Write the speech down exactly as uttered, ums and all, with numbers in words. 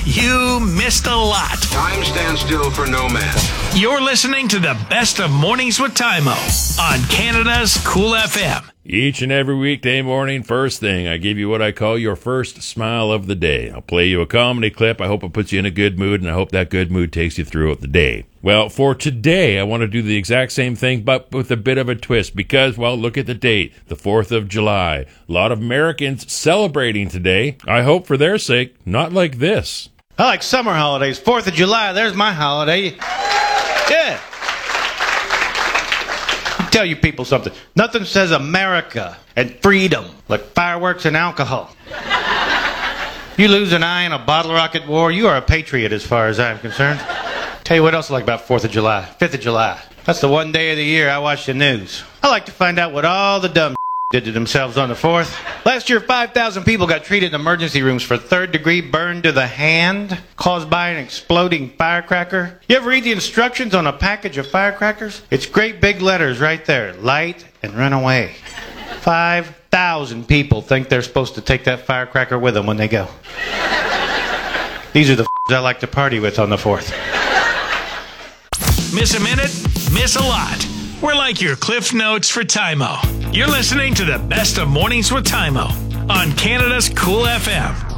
You missed a lot. Time stands still for no man. You're listening to the best of Mornings with Tymo on Canada's Cool F M. Each and every weekday morning, first thing, I give you what I call your first smile of the day. I'll play you a comedy clip. I hope it puts you in a good mood, and I hope that good mood takes you throughout the day. Well, for today, I want to do the exact same thing, but with a bit of a twist, because, well, look at the date, the fourth of July. A lot of Americans celebrating today. I hope for their sake, not like this. I like summer holidays. fourth of July, there's my holiday. Yeah. I'll tell you people something. Nothing says America and freedom like fireworks and alcohol. You lose an eye in a bottle rocket war, you are a patriot as far as I'm concerned. Tell you what else I like about fourth of July. fifth of July. That's the one day of the year I watch the news. I like to find out what all the dumb did to themselves on the fourth. Last year, five thousand people got treated in emergency rooms for third-degree burn to the hand caused by an exploding firecracker. You ever read the instructions on a package of firecrackers? It's great big letters right there. Light and run away. five thousand people think they're supposed to take that firecracker with them when they go. These are the f***s I like to party with on the fourth. Miss a minute? Miss a lot. We're like your Cliff Notes for Tymo. You're listening to the best of Mornings with Tymo on Canada's Cool F M.